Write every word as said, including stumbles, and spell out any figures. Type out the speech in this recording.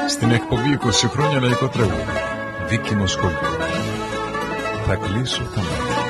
Στην εκπομπή είκοσι χρόνια λαϊκό τραγούδι, δίκημο σχολείο. Θα κλείσω τα μάτια.